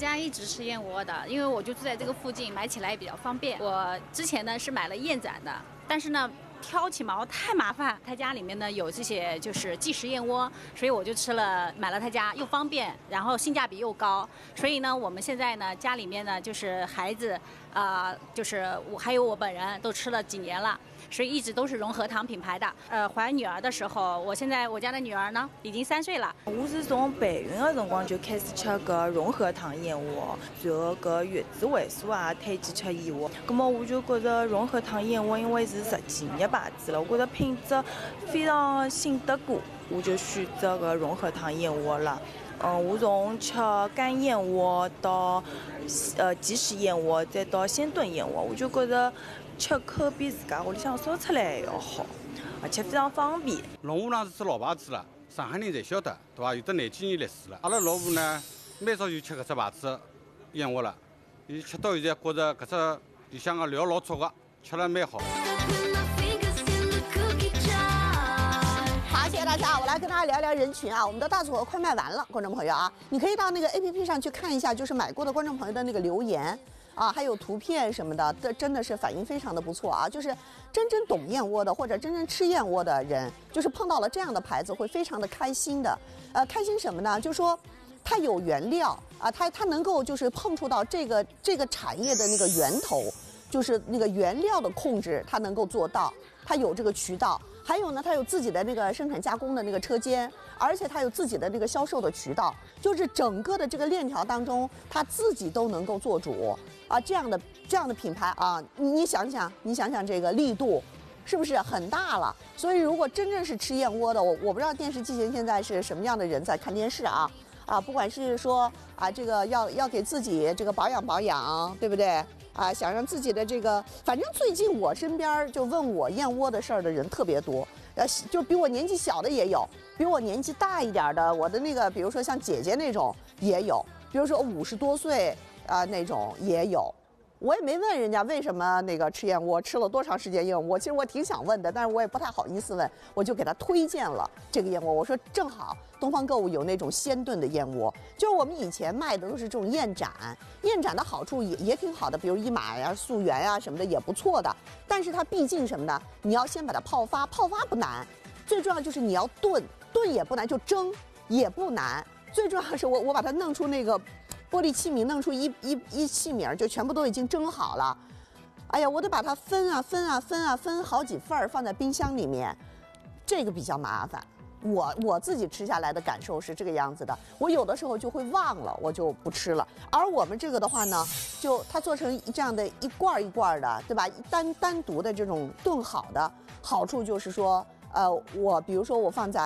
家一直吃燕窝的，因为我就住在这个附近，买起来也比较方便。我之前呢是买了燕盏的，但是呢挑起毛太麻烦。他家里面呢有这些就是即食燕窝，所以我就买了他家，又方便，然后性价比又高。所以呢，我们现在呢家里面呢就是孩子就是我还有我本人都吃了几年了。所以一直都是融合堂品牌的。怀女儿的时候，我家的女儿呢已经3岁了。 我是从备孕的辰光就开始吃搿融合堂燕窝，随后搿月子会所也推荐吃燕窝。葛末我就觉着融合堂燕窝因为是10几年牌子了，我觉着品质非常信得过，我就选择搿融合堂燕窝了。我从吃干燕窝到即食燕窝，再到鲜炖燕窝，我就觉着吃口比自家屋里向烧出来还要好，而且非常方便。 龙湖堂是只老牌子了，上海人侪晓得，对伐？有得廿几年历史了。阿拉老婆呢，蛮早就吃搿只牌子燕窝了，伊吃到现在觉着搿只里向个料老足个，吃了蛮好。 好，谢谢大家，我来跟大家聊聊人群啊。我们的大组合快卖完了，观众朋友啊，你可以到那个 APP 上去看一下，就是买过的观众朋友的那个留言。还有图片什么的，这真的是反应非常的不错啊！就是真正懂燕窝的，或者真正吃燕窝的人，就是碰到了这样的牌子，会非常的开心的。开心什么呢？就是说它有原料啊，它能够就是碰触到这个产业的那个源头，就是那个原料的控制，它能够做到，它有这个渠道。还有呢，它有自己的那个生产加工的那个车间，而且它有自己的那个销售的渠道，就是整个的这个链条当中，它自己都能够做主啊。这样的品牌啊，你想想这个力度，是不是很大了？所以如果真正是吃燕窝的，我不知道电视机前现在是什么样的人在看电视啊，不管是说这个要给自己这个保养，对不对？想让自己的这个，反正最近我身边就问我燕窝的事儿的人特别多，就比我年纪小的也有，比我年纪大一点的，我的那个比如说像姐姐那种也有，比如说50多岁那种也有。我也没问人家为什么那个吃燕窝，吃了多长时间燕窝，其实我挺想问的，但是我也不太好意思问，我就给他推荐了这个燕窝。我说正好东方购物有那种鲜炖的燕窝，就是我们以前卖的都是这种燕盏，燕盏的好处也挺好的，比如一马呀、素源呀什么的也不错的，但是它毕竟什么呢？你要先把它泡发不难，最重要就是你要炖也不难，就蒸也不难，最重要是我把它弄出那个玻璃器皿，弄出一器皿，就全部都已经蒸好了。哎呀，我得把它分好几份儿放在冰箱里面，这个比较麻烦。我自己吃下来的感受是这个样子的，我有的时候就会忘了，我就不吃了。而我们这个的话呢，就它做成这样的一罐一罐的，对吧？单独的这种炖好的，好处就是说，比如说我放在